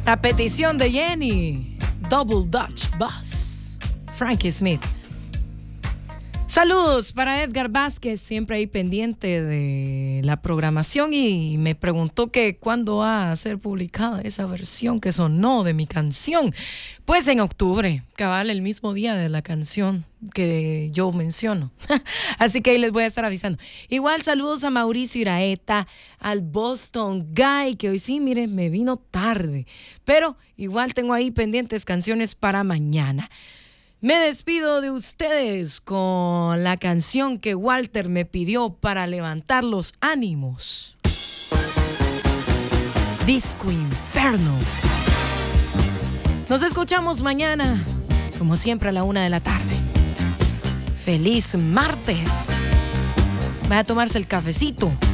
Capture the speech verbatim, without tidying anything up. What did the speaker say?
A petición de Jenny, Double Dutch Bus, Frankie Smith. Saludos para Edgar Vázquez, siempre ahí pendiente de la programación, y me preguntó que cuándo va a ser publicada esa versión que sonó de mi canción. Pues en octubre, cabal, el mismo día de la canción que yo menciono. Así que ahí les voy a estar avisando. Igual saludos a Mauricio Iraeta, al Boston Guy, que hoy sí, miren, me vino tarde, pero igual tengo ahí pendientes canciones para mañana. Me despido de ustedes con la canción que Walter me pidió para levantar los ánimos. Disco Inferno. Nos escuchamos mañana, como siempre a la una de la tarde. Feliz martes. Vaya a tomarse el cafecito.